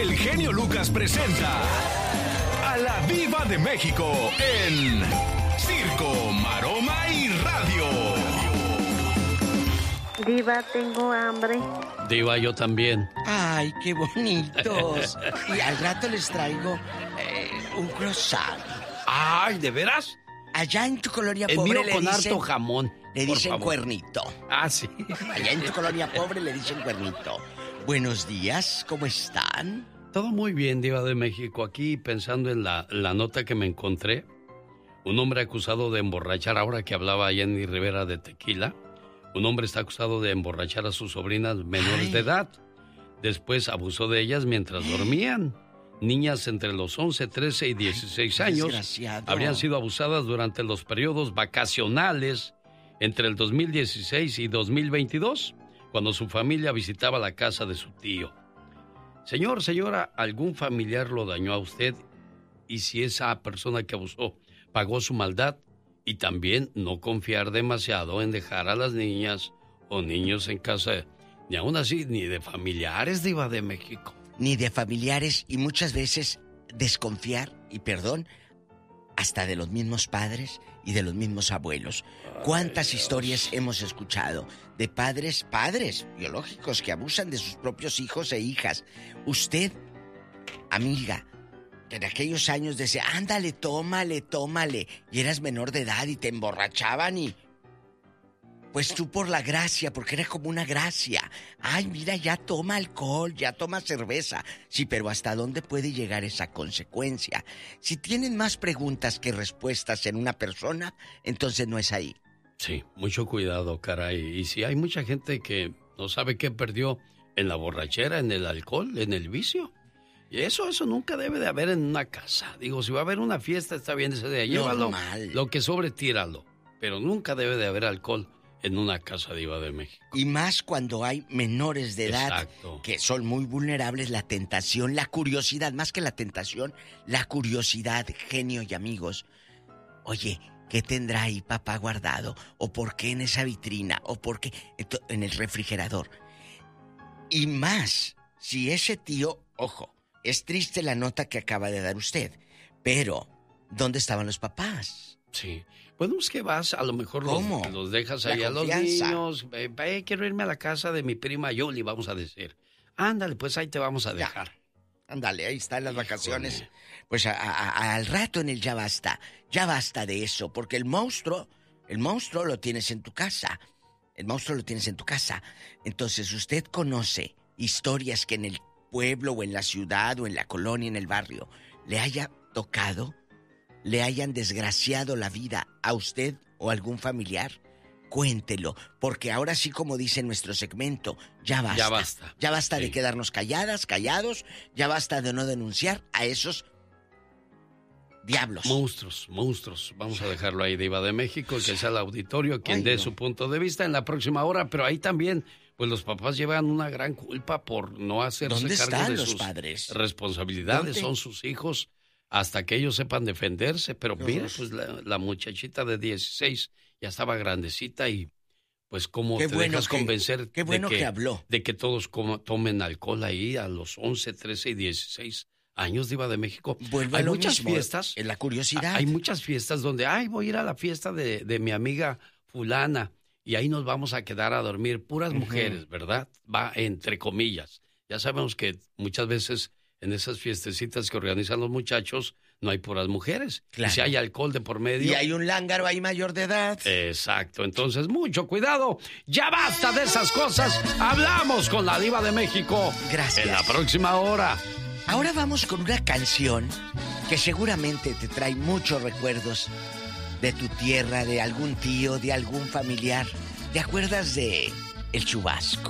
el genio Lucas presenta a la Diva de México en Circo, Maroma y Radio. Diva, tengo hambre. Diva, yo también. Ay, qué bonitos. Y al rato les traigo un croissant. Ay, ¿de veras? Allá en tu colonia El pobre mío le con dicen, harto jamón. le por dicen favor. cuernito. Ah, sí. Allá en tu colonia pobre le dicen cuernito. Buenos días, ¿cómo están? Todo muy bien, Diva de México. Aquí pensando en la nota que me encontré. Un hombre acusado de emborrachar, ahora que hablaba Jenny Rivera de tequila. Un hombre está acusado de emborrachar a sus sobrinas menores de edad. Después abusó de ellas mientras dormían. Niñas entre los 11, 13 y 16 años desgraciado. habrían sido abusadas durante los periodos vacacionales entre el 2016 y 2022, cuando su familia visitaba la casa de su tío. Señor, señora, ¿algún familiar lo dañó a usted? Y si esa persona que abusó pagó su maldad, y también no confiar demasiado en dejar a las niñas o niños en casa, ni aún así, ni de familiares, Diva de México. Ni de familiares, y muchas veces desconfiar, y perdón, hasta de los mismos padres y de los mismos abuelos. ¿Cuántas historias hemos escuchado de padres biológicos que abusan de sus propios hijos e hijas? Usted, amiga, en aquellos años decía, ándale, tómale, y eras menor de edad y te emborrachaban y... Pues tú por la gracia, porque era como una gracia. Ay, mira, ya toma alcohol, ya toma cerveza. Sí, pero ¿hasta dónde puede llegar esa consecuencia? Si tienen más preguntas que respuestas en una persona, entonces no es ahí. Sí, mucho cuidado, caray. Y si hay mucha gente que no sabe qué perdió en la borrachera, en el alcohol, en el vicio. Y eso nunca debe de haber en una casa. Digo, si va a haber una fiesta, está bien ese día. Llévalo, lo que sobre, tíralo. Pero nunca debe de haber alcohol en una casa, Diva de México. Y más cuando hay menores de edad. Exacto. Que son muy vulnerables, la tentación, la curiosidad, más que la tentación, la curiosidad, genio y amigos. Oye, ¿qué tendrá ahí papá guardado? ¿O por qué en esa vitrina? ¿O por qué en el refrigerador? Y más, si ese tío, ojo, es triste la nota que acaba de dar usted, pero ¿dónde estaban los papás? Sí. Bueno, es que vas, a lo mejor los dejas ahí La a los confianza. niños. Quiero irme a la casa de mi prima Yoli, vamos a decir. Ándale, pues ahí te vamos a dejar. Ya. Ándale, ahí están las vacaciones. Pues al rato en el ya basta de eso, porque el monstruo lo tienes en tu casa. El monstruo lo tienes en tu casa. Entonces, usted conoce historias que en el pueblo o en la ciudad o en la colonia, en el barrio, le haya tocado, le hayan desgraciado la vida a usted o a algún familiar. Cuéntelo, porque ahora sí, como dice nuestro segmento, ya basta. Ya basta. Ya basta Sí. de quedarnos callados, ya basta de no denunciar a esos diablos. Monstruos. Vamos a dejarlo ahí, Diva de México, que sea el auditorio quien dé su punto de vista en la próxima hora, pero ahí también, pues los papás llevan una gran culpa por no hacerse ¿Dónde cargo están de los sus padres? responsabilidades. ¿Dónde? Son sus hijos hasta que ellos sepan defenderse, pero mira, pues la muchachita de 16 ya estaba grandecita y pues cómo Qué te bueno dejas que- convencer qué bueno que habló. de que todos tomen alcohol ahí a los 11, 13 y 16 años, Diva de México. Vuelve a Hay lo muchas mismo, fiestas. en la curiosidad. Hay muchas fiestas donde, voy a ir a la fiesta de mi amiga fulana y ahí nos vamos a quedar a dormir. Puras mujeres, ¿verdad? Va entre comillas. Ya sabemos que muchas veces en esas fiestecitas que organizan los muchachos no hay puras mujeres. Claro. Y si hay alcohol de por medio... Y hay un lángaro ahí mayor de edad. Exacto, entonces mucho cuidado. Ya basta de esas cosas. Hablamos con la Diva de México. Gracias. En la próxima hora. Ahora vamos con una canción que seguramente te trae muchos recuerdos de tu tierra, de algún tío, de algún familiar. ¿Te acuerdas de El Chubasco?